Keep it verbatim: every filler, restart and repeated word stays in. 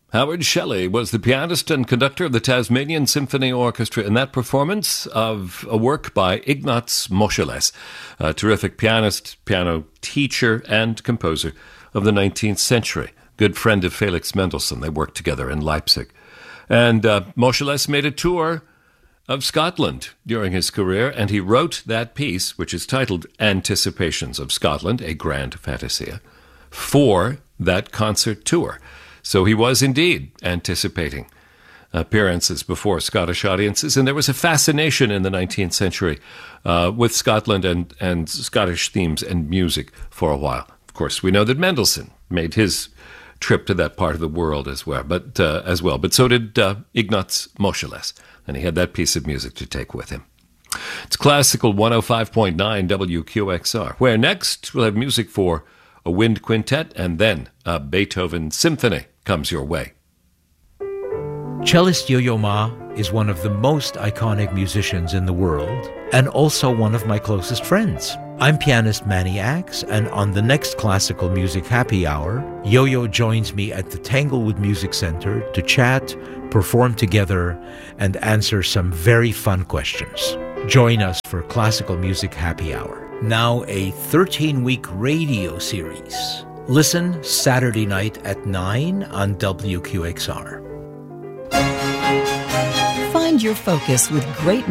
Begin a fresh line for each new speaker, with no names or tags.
Howard Shelley was the pianist and conductor of the Tasmanian Symphony Orchestra in that performance of a work by Ignaz Moscheles, a terrific pianist, piano teacher, and composer of the nineteenth century. Good friend of Felix Mendelssohn. They worked together in Leipzig. And uh, Moscheles made a tour of Scotland during his career, and he wrote that piece, which is titled Anticipations of Scotland, a Grand Fantasia, for that concert tour. So he was indeed anticipating appearances before Scottish audiences, and there was a fascination in the nineteenth century uh, with Scotland and, and Scottish themes and music for a while. Of course, we know that Mendelssohn made his trip to that part of the world as well, but uh, as well. But so did uh, Ignaz Moscheles, and he had that piece of music to take with him. It's Classical one oh five point nine W Q X R, where next we'll have music for a wind quintet and then a Beethoven symphony comes your way.
Cellist Yo-Yo Ma is one of the most iconic musicians in the world and also one of my closest friends. I'm pianist Manny Axe, and on the next Classical Music Happy Hour, Yo-Yo joins me at the Tanglewood Music Center to chat, perform together, and answer some very fun questions. Join us for Classical Music Happy Hour. Now a thirteen-week radio series. Listen Saturday night at nine on W Q X R.
Find your focus with great